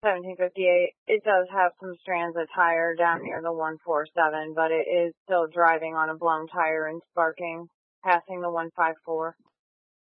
1758. It does have some strands of tire down near the 147, but it is still driving on a blown tire and sparking, passing the 154.